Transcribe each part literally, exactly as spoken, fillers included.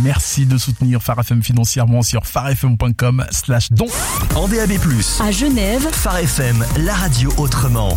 Merci de soutenir Phare F M financièrement sur pharefm.com slash don. En D A B plus, à Genève, Phare F M, la radio autrement.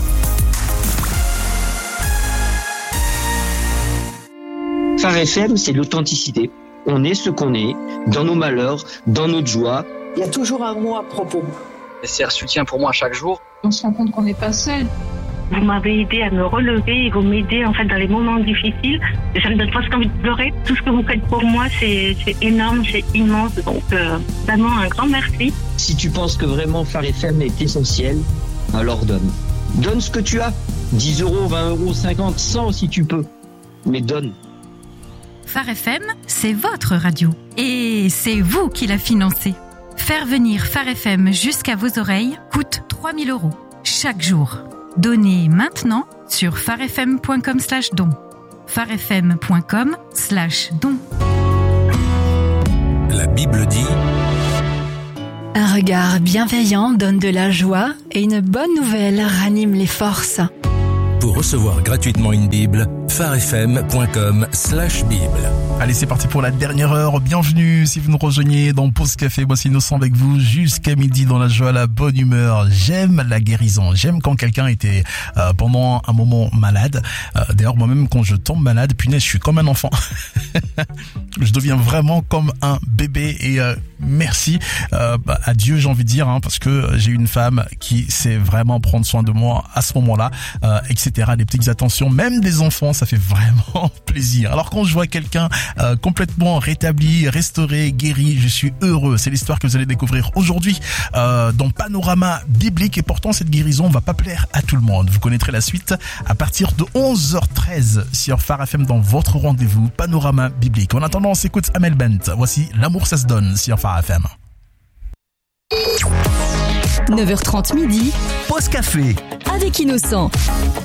Phare F M, c'est l'authenticité. On est ce qu'on est, dans nos malheurs, dans notre joie. Il y a toujours un mot à propos. C'est un soutien pour moi chaque jour. On se rend compte qu'on n'est pas seul. Vous m'avez aidé à me relever et vous m'aidez en fait dans les moments difficiles. Ça me donne presque envie de pleurer. Tout ce que vous faites pour moi, c'est, c'est énorme, c'est immense. Donc euh, vraiment un grand merci. Si tu penses que vraiment Phare F M est essentiel, alors donne. Donne ce que tu as. dix euros, vingt euros, cinquante, cent si tu peux. Mais donne. Phare F M, c'est votre radio. Et c'est vous qui la financez. Faire venir Phare F M jusqu'à vos oreilles coûte trois mille euros chaque jour. Donnez maintenant sur pharefm.com slash don. pharefm.com slash don. La Bible dit... Un regard bienveillant donne de la joie et une bonne nouvelle ranime les forces. Pour recevoir gratuitement une Bible, pharefm.com slash Bible. Allez, c'est parti pour la dernière heure. Bienvenue si vous nous rejoignez dans Pause Café. Voici Innocent avec vous jusqu'à midi dans la joie, la bonne humeur. J'aime la guérison. J'aime quand quelqu'un était euh, pendant un moment malade. Euh, d'ailleurs, moi-même, quand je tombe malade, punaise, je suis comme un enfant. Je deviens vraiment comme un bébé et euh, merci euh, bah, à Dieu, j'ai envie de dire, hein, parce que j'ai une femme qui sait vraiment prendre soin de moi à ce moment-là, euh, et cetera. Des petites attentions, même des enfants, ça fait vraiment plaisir. Alors quand je vois quelqu'un euh, complètement rétabli, restauré, guéri, je suis heureux. C'est l'histoire que vous allez découvrir aujourd'hui euh, dans Panorama Biblique. Et pourtant, cette guérison va pas plaire à tout le monde. Vous connaîtrez la suite à partir de onze heures treize sur Phare F M dans votre rendez-vous Panorama Biblique. En attendant, on s'écoute Amel Bent. Voici L'amour ça se donne sur Phare F M. neuf heures trente midi, Pause Café avec Innocent.